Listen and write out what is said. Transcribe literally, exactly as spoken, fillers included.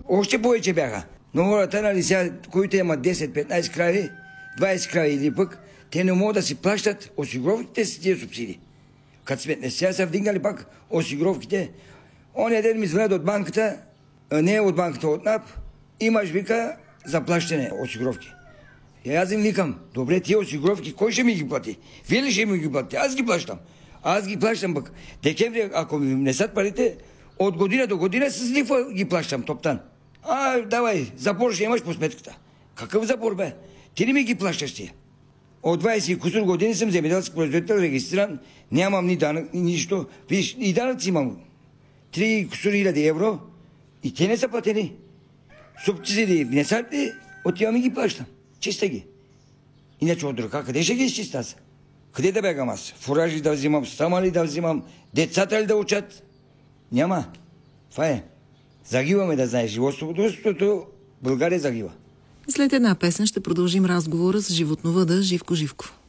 Още повече бяха. Но хората, нали сега, които имат десет-петнайсет крави, двайсет крави или пък, те не могат да си плащат осигуровките си тия субсидии. Като сметне, сега са вдигнали пак осигуровките. Оня ден ми звънят от банката, не е от банката, от НАП, имаш, вика, за плащане осигуровки. И аз им викам, добре, тия осигуровки, кой ще ми ги плати? Вие ли ще ми ги платите? Аз ги плащам. Аз ги плащам пък. Декември, ако ми внесат парите, от година до година с лихва ги плащам, топтан. А, давай, запор ще имаш по сметката. Какъв запор, бе? Ти ли ми ги плащаш тия? От двайсет и кусур години съм земеделски производител, регистриран, нямам ни данък, ни нищо. Виж, и данъци имам. Три кусур хиляди евро и те не са платени. Субсидии внесат ли, отивам и ги плащам. Чиста ги. Иначе от друга, къде ще ги изчиста аз? Къде да бегам аз? Фуражи да взимам, стама ли да взимам, децата ли да учат? Няма. Това е. Загиваме, да знаеш. Животновъдството, България загива. След една песен ще продължим разговора с животновъда Живко Живков.